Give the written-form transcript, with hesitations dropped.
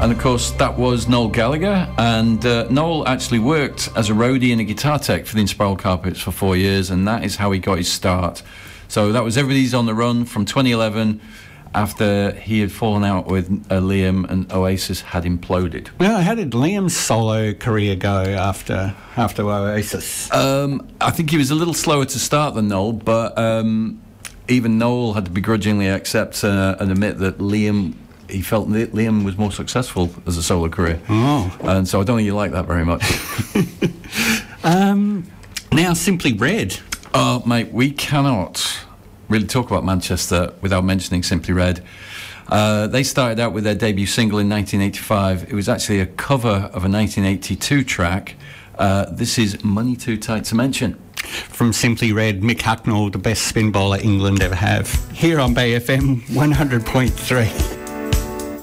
And of course, that was Noel Gallagher. And Noel actually worked as a roadie and a guitar tech for the Inspiral Carpets for 4 years, and that is how he got his start. So that was Everybody's on the Run from 2011, after he had fallen out with Liam and Oasis had imploded. Well, how did Liam's solo career go after Oasis? I think he was a little slower to start than Noel, but even Noel had to begrudgingly accept and admit that he felt Liam was more successful as a solo career. Oh. And so I don't think you like that very much. Now, Simply Red. Oh, mate, we cannot really talk about Manchester without mentioning Simply Red. They started out with their debut single in 1985. It was actually a cover of a 1982 track. This is Money Too Tight to Mention. From Simply Red, Mick Hucknall, the best spin bowler England ever have. Here on Bay FM 100.3.